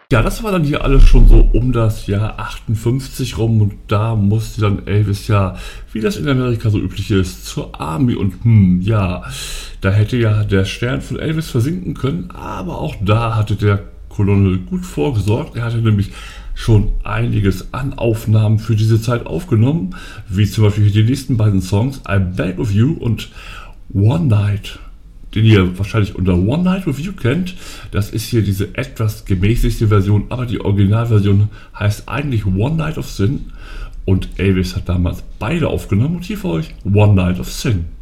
Ja, das war dann hier alles schon so um das Jahr 58 rum und da musste dann Elvis ja, wie das in Amerika so üblich ist, zur Army und ja, da hätte ja der Stern von Elvis versinken können, aber auch da hatte der Colonel gut vorgesorgt. Er hatte nämlich schon einiges an Aufnahmen für diese Zeit aufgenommen, wie zum Beispiel die nächsten beiden Songs I Beg of You und One Night, den ihr wahrscheinlich unter One Night with You kennt. Das ist hier diese etwas gemäßigte Version, aber die Originalversion heißt eigentlich One Night of Sin und Elvis hat damals beide aufgenommen und hier für euch One Night of Sin.